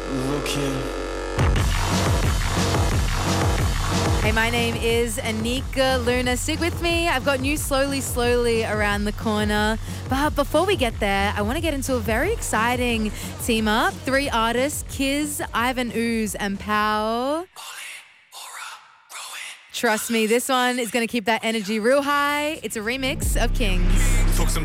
looking. Hey, my name is Anika Luna. Stick with me. I've got news slowly around the corner. But before we get there, I want to get into a very exciting team up. 3 artists, Kiz, Ivan Ooze, and Pow. Trust me, this one is going to keep that energy real high. It's a remix of Kings.